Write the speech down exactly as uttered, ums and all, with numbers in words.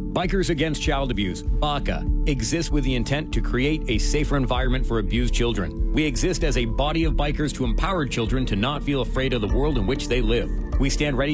Bikers Against Child Abuse, B A C A, exists with the intent to create a safer environment for abused children. We exist as a body of bikers to empower children to not feel afraid of the world in which they live. We stand ready